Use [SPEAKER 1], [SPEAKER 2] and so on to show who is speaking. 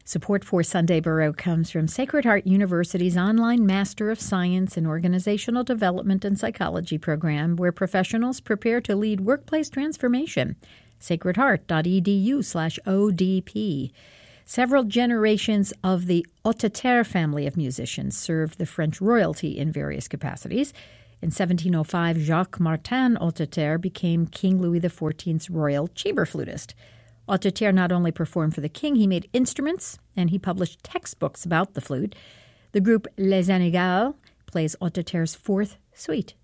[SPEAKER 1] Support for Sunday Baroque comes from Sacred Heart University's online Master of Science in Organizational Development and Psychology program, where professionals prepare to lead workplace transformation. sacredheart.edu/ODP. Several generations of the Hauteterre family of musicians served the French royalty in various capacities. In 1705, Jacques Martin Hauteterre became King Louis XIV's royal chamber flutist. Hauteterre not only performed for the king, he made instruments, and he published textbooks about the flute. The group Les Inégales plays Hauteterre's fourth suite.